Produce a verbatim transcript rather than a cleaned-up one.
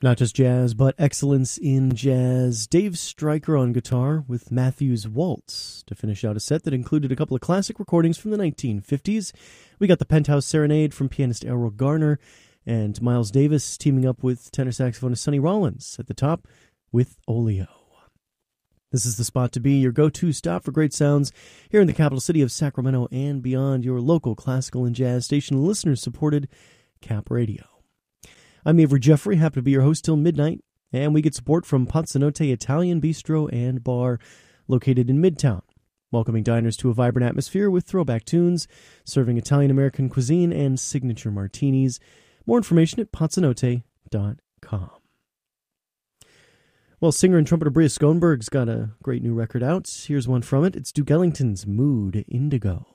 Not just jazz, but excellence in jazz. Dave Stryker on guitar with Matthew's Waltz to finish out a set that included a couple of classic recordings from the nineteen fifties. We got the Penthouse Serenade from pianist Errol Garner, and Miles Davis teaming up with tenor saxophonist Sonny Rollins at the top with Oleo. This is the spot to be, your go-to stop for great sounds here in the capital city of Sacramento and beyond, your local classical and jazz station, listener-supported Cap Radio. I'm Avery Jeffrey, happy to be your host till midnight, and we get support from Pazzanotte Italian Bistro and Bar, located in Midtown, welcoming diners to a vibrant atmosphere with throwback tunes, serving Italian-American cuisine and signature martinis. More information at pazzanotte dot com. Well, singer and trumpeter Bria Schoenberg's got a great new record out. Here's one from it. It's Duke Ellington's Mood Indigo.